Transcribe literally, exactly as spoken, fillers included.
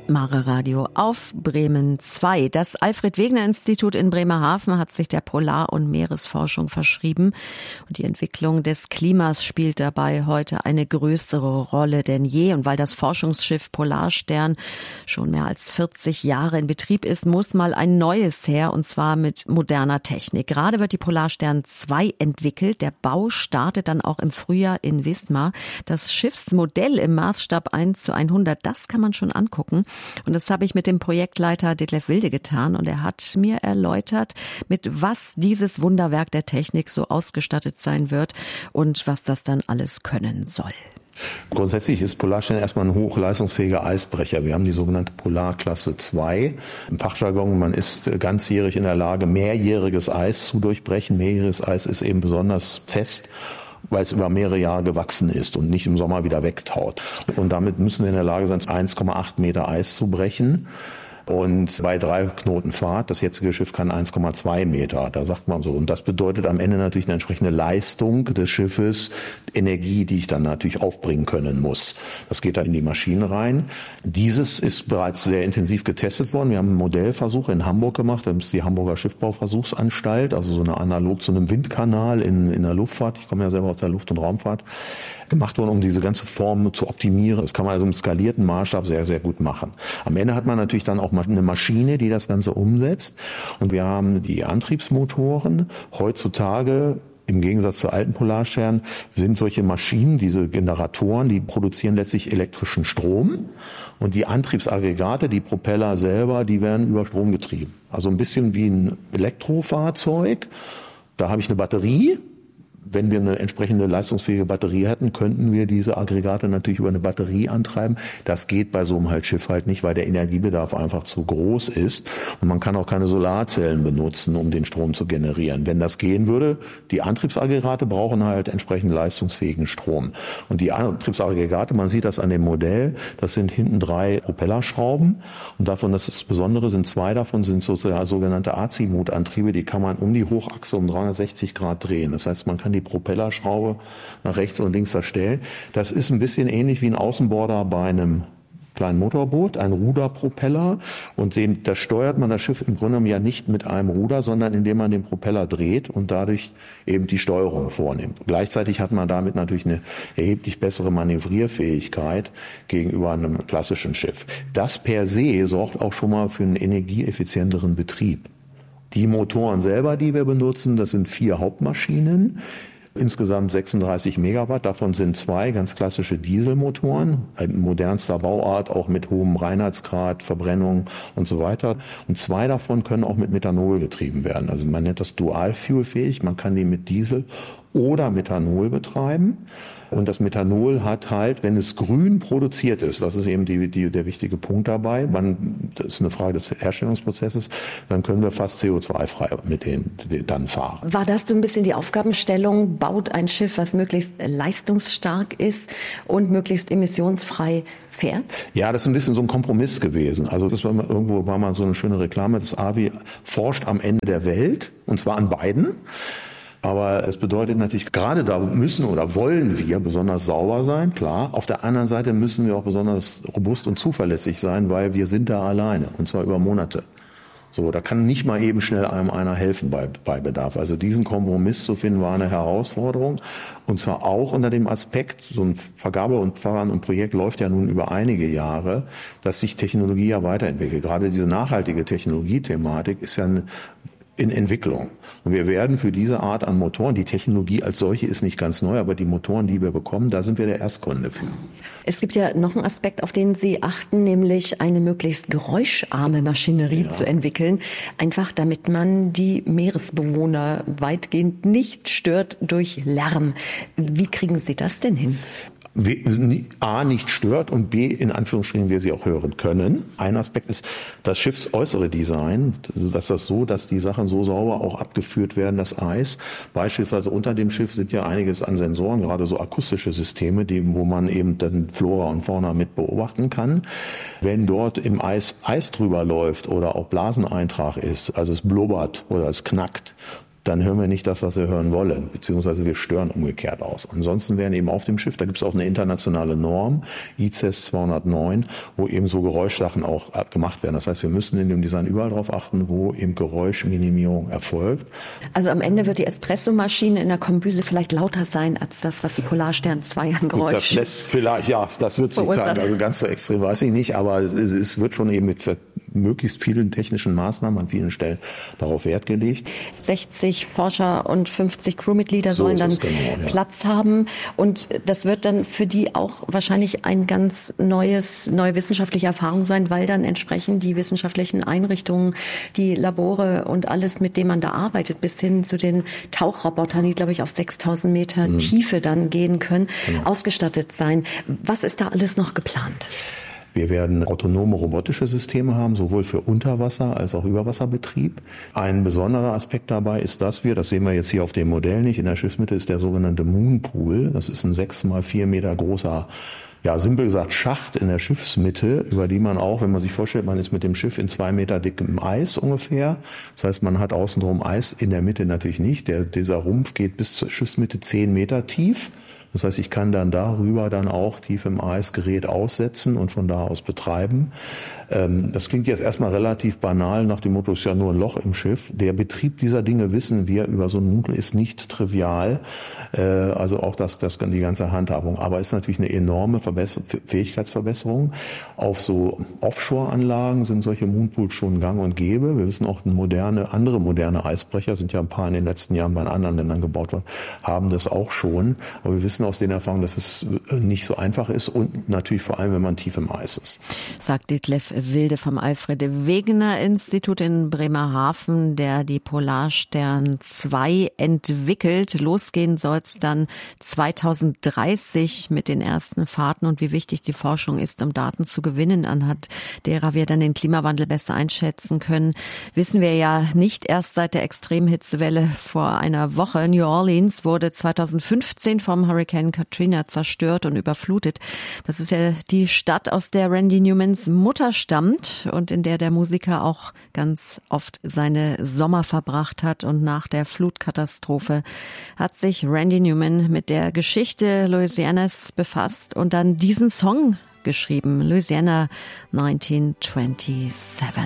Mare Radio auf Bremen zwei. Das Alfred-Wegener-Institut in Bremerhaven hat sich der Polar- und Meeresforschung verschrieben. Und die Entwicklung des Klimas spielt dabei heute eine größere Rolle denn je. Und weil das Forschungsschiff Polarstern schon mehr als vierzig Jahre in Betrieb ist, muss mal ein neues her, und zwar mit moderner Technik. Gerade wird die Polarstern zwei entwickelt. Der Bau startet dann auch im Frühjahr in Wismar. Das Schiffsmodell im Maßstab eins zu hundert, das kann man schon angucken. Und das habe ich mit dem Projektleiter Detlef Wilde getan. Und er hat mir erläutert, mit was dieses Wunderwerk der Technik so ausgestattet sein wird und was das dann alles können soll. Grundsätzlich ist Polarstern erstmal ein hochleistungsfähiger Eisbrecher. Wir haben die sogenannte Polarklasse zwei. Im Fachjargon, man ist ganzjährig in der Lage, mehrjähriges Eis zu durchbrechen. Mehrjähriges Eis ist eben besonders fest, weil es über mehrere Jahre gewachsen ist und nicht im Sommer wieder wegtaut. Und damit müssen wir in der Lage sein, eins Komma acht Meter Eis zu brechen. Und bei drei Knoten Fahrt, das jetzige Schiff kann eins Komma zwei Meter, da sagt man so. Und das bedeutet am Ende natürlich eine entsprechende Leistung des Schiffes, Energie, die ich dann natürlich aufbringen können muss. Das geht da in die Maschinen rein. Dieses ist bereits sehr intensiv getestet worden. Wir haben einen Modellversuch in Hamburg gemacht, das ist die Hamburger Schiffbauversuchsanstalt, also so eine analog zu einem Windkanal in, in der Luftfahrt. Ich komme ja selber aus der Luft- und Raumfahrt. Gemacht worden, um diese ganze Form zu optimieren. Das kann man also im skalierten Maßstab sehr, sehr gut machen. Am Ende hat man natürlich dann auch eine Maschine, die das Ganze umsetzt. Und wir haben die Antriebsmotoren. Heutzutage, im Gegensatz zu alten Polarsternen, sind solche Maschinen, diese Generatoren, die produzieren letztlich elektrischen Strom. Und die Antriebsaggregate, die Propeller selber, die werden über Strom getrieben. Also ein bisschen wie ein Elektrofahrzeug. Da habe ich eine Batterie. Wenn wir eine entsprechende leistungsfähige Batterie hätten, könnten wir diese Aggregate natürlich über eine Batterie antreiben. Das geht bei so einem halt Schiff halt nicht, weil der Energiebedarf einfach zu groß ist. Und man kann auch keine Solarzellen benutzen, um den Strom zu generieren. Wenn das gehen würde, die Antriebsaggregate brauchen halt entsprechend leistungsfähigen Strom. Und die Antriebsaggregate, man sieht das an dem Modell, das sind hinten drei Propellerschrauben. Und davon, das ist das Besondere, sind zwei davon sind sogenannte Azimut-Antriebe. Die kann man um die Hochachse um dreihundertsechzig Grad drehen. Das heißt, man kann die die Propellerschraube nach rechts und links verstellen. Das ist ein bisschen ähnlich wie ein Außenborder bei einem kleinen Motorboot, ein Ruderpropeller. Und den, da steuert man das Schiff im Grunde genommen ja nicht mit einem Ruder, sondern indem man den Propeller dreht und dadurch eben die Steuerung vornimmt. Gleichzeitig hat man damit natürlich eine erheblich bessere Manövrierfähigkeit gegenüber einem klassischen Schiff. Das per se sorgt auch schon mal für einen energieeffizienteren Betrieb. Die Motoren selber, die wir benutzen, das sind vier Hauptmaschinen, insgesamt sechsunddreißig Megawatt. Davon sind zwei ganz klassische Dieselmotoren, ein modernster Bauart, auch mit hohem Reinheitsgrad, Verbrennung und so weiter. Und zwei davon können auch mit Methanol getrieben werden. Also man nennt das Dual-Fuel-fähig. Man kann die mit Diesel oder Methanol betreiben. Und das Methanol hat halt, wenn es grün produziert ist, das ist eben die, die, der wichtige Punkt dabei, man, das ist eine Frage des Herstellungsprozesses, dann können wir fast C O zwei frei mit denen dann fahren. War das so ein bisschen die Aufgabenstellung, baut ein Schiff, was möglichst leistungsstark ist und möglichst emissionsfrei fährt? Ja, das ist ein bisschen so ein Kompromiss gewesen. Also das war mal, irgendwo war mal so eine schöne Reklame, das A W I forscht am Ende der Welt, und zwar an beiden. Aber es bedeutet natürlich, gerade da müssen oder wollen wir besonders sauber sein, klar. Auf der anderen Seite müssen wir auch besonders robust und zuverlässig sein, weil wir sind da alleine, und zwar über Monate. So, da kann nicht mal eben schnell einem einer helfen bei, bei Bedarf. Also diesen Kompromiss zu finden, war eine Herausforderung. Und zwar auch unter dem Aspekt, so ein Vergabe- und Verfahren und Projekt läuft ja nun über einige Jahre, dass sich Technologie ja weiterentwickelt. Gerade diese nachhaltige Technologiethematik ist ja eine in Entwicklung. Und wir werden für diese Art an Motoren, die Technologie als solche ist nicht ganz neu, aber die Motoren, die wir bekommen, da sind wir der Erstkunde für. Es gibt ja noch einen Aspekt, auf den Sie achten, nämlich eine möglichst geräuscharme Maschinerie ja. zu entwickeln. Einfach damit man die Meeresbewohner weitgehend nicht stört durch Lärm. Wie kriegen Sie das denn hin? A, nicht stört und B, in Anführungsstrichen, wir sie auch hören können. Ein Aspekt ist das schiffsäußere Design, dass das so, dass die Sachen so sauber auch abgeführt werden, das Eis. Beispielsweise unter dem Schiff sind ja einiges an Sensoren, gerade so akustische Systeme, die, wo man eben dann Flora und Fauna mit beobachten kann. Wenn dort im Eis Eis drüber läuft oder auch Blaseneintrag ist, also es blubbert oder es knackt, dann hören wir nicht das, was wir hören wollen, beziehungsweise wir stören umgekehrt aus. Ansonsten werden eben auf dem Schiff, da gibt es auch eine internationale Norm, I C E S zweihundertneun, wo eben so Geräuschsachen auch gemacht werden. Das heißt, wir müssen in dem Design überall darauf achten, wo eben Geräuschminimierung erfolgt. Also am Ende wird die Espressomaschine in der Kombüse vielleicht lauter sein als das, was die Polarstern zwei an Geräusch. Das lässt vielleicht, ja, das wird sich zeigen. Also ganz so extrem weiß ich nicht, aber es, es wird schon eben mit möglichst vielen technischen Maßnahmen an vielen Stellen darauf Wert gelegt. sechzig Forscher und fünfzig Crewmitglieder So sollen dann genau, ja. Platz haben und das wird dann für die auch wahrscheinlich ein ganz neues, neue wissenschaftliche Erfahrung sein, weil dann entsprechend die wissenschaftlichen Einrichtungen, die Labore und alles, mit dem man da arbeitet, bis hin zu den Tauchrobotern, die, glaube ich, auf sechstausend Meter mhm. Tiefe dann gehen können, genau. ausgestattet sein. Was ist da alles noch geplant? Wir werden autonome robotische Systeme haben, sowohl für Unterwasser- als auch Überwasserbetrieb. Ein besonderer Aspekt dabei ist, dass wir, das sehen wir jetzt hier auf dem Modell nicht, in der Schiffsmitte ist der sogenannte Moonpool. Das ist ein sechs mal vier Meter großer, ja, simpel gesagt Schacht in der Schiffsmitte, über die man auch, wenn man sich vorstellt, man ist mit dem Schiff in zwei Meter dickem Eis ungefähr. Das heißt, man hat außenrum Eis, in der Mitte natürlich nicht. Der, dieser Rumpf geht bis zur Schiffsmitte zehn Meter tief. Das heißt, ich kann dann darüber dann auch tief im Eis Gerät aussetzen und von da aus betreiben. Das klingt jetzt erstmal relativ banal, nach dem Motto, es ist ja nur ein Loch im Schiff. Der Betrieb dieser Dinge, wissen wir, über so einen Moonpool ist nicht trivial. Also auch das, das die ganze Handhabung. Aber es ist natürlich eine enorme Verbesser- Fähigkeitsverbesserung. Auf so Offshore-Anlagen sind solche Moonpools schon gang und gäbe. Wir wissen auch, moderne, andere moderne Eisbrecher, sind ja ein paar in den letzten Jahren bei anderen Ländern gebaut worden, haben das auch schon. Aber wir wissen aus den Erfahrungen, dass es nicht so einfach ist und natürlich vor allem, wenn man tief im Eis ist. Sagt Detlef Wilde vom Alfred-Wegener-Institut in Bremerhaven, der die Polarstern zwei entwickelt. Losgehen soll es dann zweitausenddreißig mit den ersten Fahrten und wie wichtig die Forschung ist, um Daten zu gewinnen, anhand derer wir dann den Klimawandel besser einschätzen können, wissen wir ja nicht erst seit der Extremhitzewelle vor einer Woche. New Orleans wurde zweitausendfünfzehn vom Hurricane Katrina zerstört und überflutet. Das ist ja die Stadt, aus der Randy Newmans Mutter stammt und in der der Musiker auch ganz oft seine Sommer verbracht hat. Und nach der Flutkatastrophe hat sich Randy Newman mit der Geschichte Louisianas befasst und dann diesen Song geschrieben, Louisiana neunzehnhundertsiebenundzwanzig.